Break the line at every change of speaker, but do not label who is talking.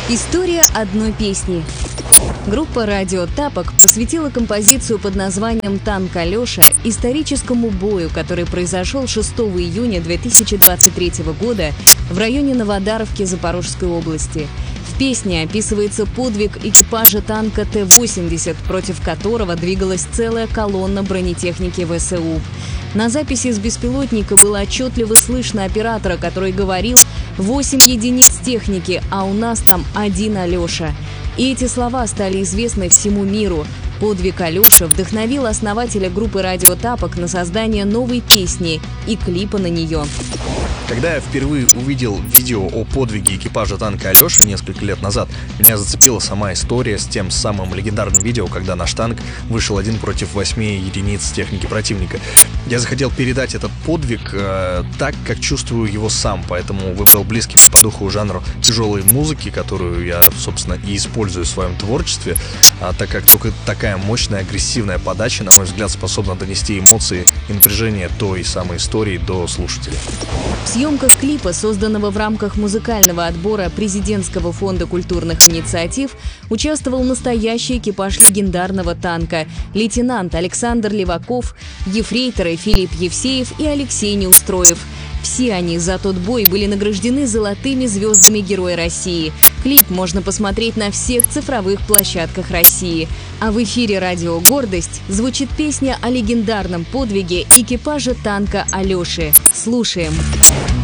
История одной песни. Группа «Радио Тапок» посвятила композицию под названием «Танк Алеша» историческому бою, который произошел 6 июня 2023 года в районе Новодаровки Запорожской области. В песне описывается подвиг экипажа танка Т-80, против которого двигалась целая колонна бронетехники ВСУ. На записи с беспилотника было отчетливо слышно оператора, который говорил: «8 единиц техники, а у нас там один Алеша». И эти слова стали известны всему миру. Подвиг Алеши вдохновил основателя группы «Радио Тапок» на создание новой песни и клипа на нее.
Когда я впервые увидел видео о подвиге экипажа танка Алеши несколько лет назад, меня зацепила сама история с тем самым легендарным видео, когда наш танк вышел один против 8 единиц техники противника. Я захотел передать этот подвиг так, как чувствую его сам, поэтому выбрал близкий по духу жанру тяжелой музыки, которую я, собственно, и использую в своем творчестве, так как только такая мощная, агрессивная подача, на мой взгляд, способна донести эмоции и напряжение той самой истории до слушателя.
В съемках клипа, созданного в рамках музыкального отбора Президентского фонда культурных инициатив, участвовал настоящий экипаж легендарного танка: лейтенант Александр Леваков, ефрейторы Филипп Евсеев и Алексей Неустроев. Все они за тот бой были награждены золотыми звездами Героя России. Клип можно посмотреть на всех цифровых площадках России. А в эфире «Радио Гордость» звучит песня о легендарном подвиге экипажа танка Алеши. Слушаем.